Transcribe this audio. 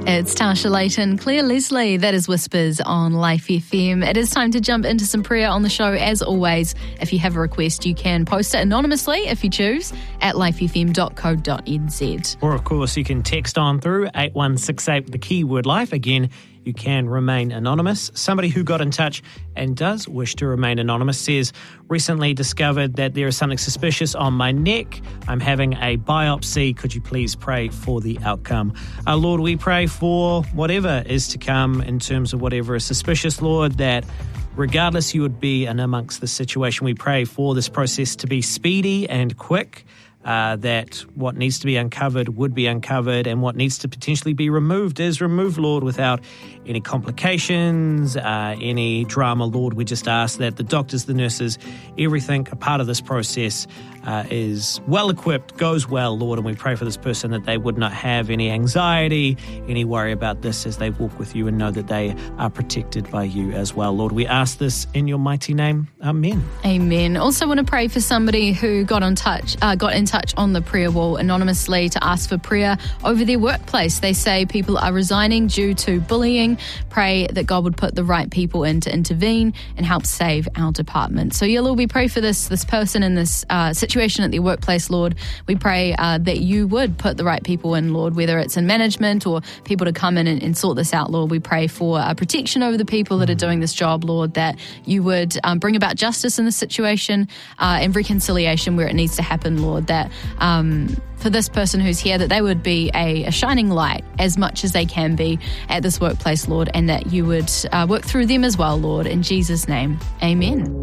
It's Tasha Layton, Claire Leslie. That is Whispers on Life FM. It is time to jump into some prayer on the show. As always, if you have a request, you can post it anonymously if you choose at lifefm.co.nz. Or, of course, you can text on through 8168 with the keyword life. Again, you can remain anonymous. Somebody who got in touch and does wish to remain anonymous says, recently discovered that there is something suspicious on my neck. I'm having a biopsy. Could you please pray for the outcome? Lord, we pray for whatever is to come in terms of whatever is suspicious, Lord, that regardless you would be in amongst the situation. We pray for this process to be speedy and quick. That what needs to be uncovered would be uncovered, and what needs to potentially be removed is removed, Lord, without any complications, any drama, Lord. We just ask that the doctors, the nurses, everything a part of this process is well equipped, goes well, Lord, and we pray for this person that they would not have any anxiety, any worry about this as they walk with you and know that they are protected by you as well, Lord. We ask this in your mighty name. Amen. Amen. Also want to pray for somebody who got in touch on the prayer wall anonymously to ask for prayer over their workplace. They say people are resigning due to bullying. Pray that God would put the right people in to intervene and help save our department. So, yeah, Lord, we pray for this person in this situation at their workplace, Lord. We pray that you would put the right people in, Lord, whether it's in management or people to come in and sort this out, Lord. We pray for protection over the people that are doing this job, Lord, that you would bring about justice in this situation and reconciliation where it needs to happen, Lord, that for this person who's here, that they would be a shining light as much as they can be at this workplace, Lord, and that you would work through them as well, Lord. In Jesus' name, amen.